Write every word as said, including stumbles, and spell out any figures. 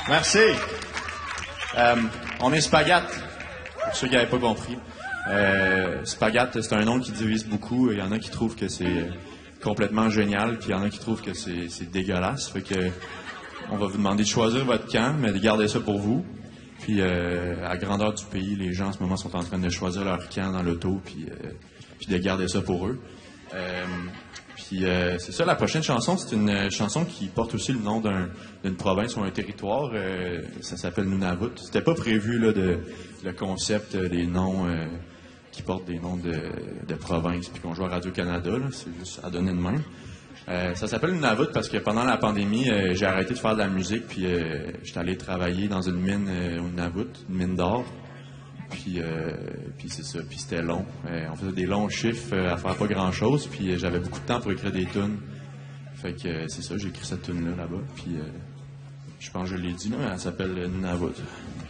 Merci. Euh, on est Spagat, pour ceux qui n'avaient pas compris. Euh, Spagat, c'est un nom qui divise beaucoup. Il y en a qui trouvent que c'est complètement génial, puis il y en a qui trouvent que c'est, c'est dégueulasse. Fait que on va vous demander de choisir votre camp, mais de garder ça pour vous. Puis euh, à la grandeur du pays, les gens en ce moment sont en train de choisir leur camp dans l'auto, puis, euh, puis de garder ça pour eux. Euh, Puis euh, c'est ça, la prochaine chanson, c'est une chanson qui porte aussi le nom d'un, d'une province ou un territoire. Euh, ça s'appelle Nunavut. C'était pas prévu là, de, le concept euh, des noms euh, qui portent des noms de, de provinces, puis qu'on joue à Radio-Canada. Là, c'est juste à donner de même. Euh, ça s'appelle Nunavut parce que pendant la pandémie, euh, j'ai arrêté de faire de la musique, puis euh, j'étais allé travailler dans une mine euh, au Nunavut, une mine d'or. Puis, euh, puis c'est ça, puis c'était long. Euh, on faisait des longs chiffres euh, à faire pas grand-chose, puis euh, j'avais beaucoup de temps pour écrire des tunes. Fait que euh, c'est ça, j'ai écrit cette tune-là là-bas, puis euh, je pense que je l'ai dit, là, elle s'appelle Nunavut.